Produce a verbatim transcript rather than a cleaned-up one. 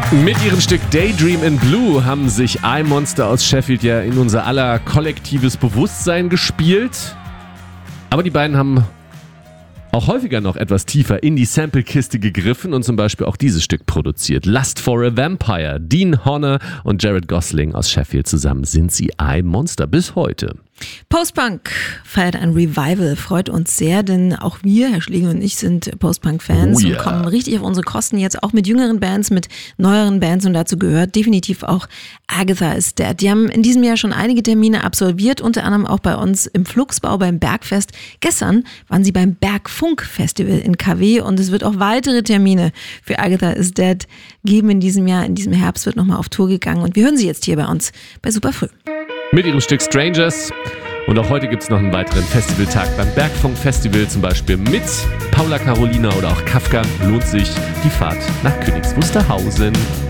Mit ihrem Stück Daydream in Blue haben sich I-Monster aus Sheffield ja in unser aller kollektives Bewusstsein gespielt. Aber die beiden haben auch häufiger noch etwas tiefer in die Samplekiste gegriffen und zum Beispiel auch dieses Stück produziert. Lust for a Vampire. Dean Horner und Jared Gosling aus Sheffield zusammen sind sie I-Monster bis heute. Post-Punk feiert ein Revival, freut uns sehr, denn auch wir, Herr Schlegel und ich, sind Post-Punk-Fans Oh ja. und kommen richtig auf unsere Kosten jetzt auch mit jüngeren Bands, mit neueren Bands und dazu gehört definitiv auch Agatha is Dead. Die haben in diesem Jahr schon einige Termine absolviert, unter anderem auch bei uns im Flugsbau beim Bergfest. Gestern waren sie beim Bergfunk-Festival in K W und es wird auch weitere Termine für Agatha is Dead geben in diesem Jahr. In diesem Herbst wird nochmal auf Tour gegangen und wir hören sie jetzt hier bei uns bei Superfrüh. Mit ihrem Stück Strangers. Und auch heute gibt es noch einen weiteren Festivaltag beim Bergfunk Festival, zum Beispiel mit Paula Carolina oder auch Kafka. Lohnt sich die Fahrt nach Königs Wusterhausen.